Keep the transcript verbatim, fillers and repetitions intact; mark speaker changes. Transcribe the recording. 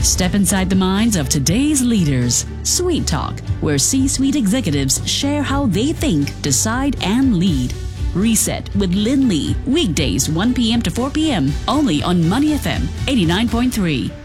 Speaker 1: Step inside the minds of today's leaders. Sweet Talk, where C-suite executives share how they think, decide, and lead. Reset with Lynn Lee, weekdays one p.m. to four p.m. only on Money F M eighty-nine point three.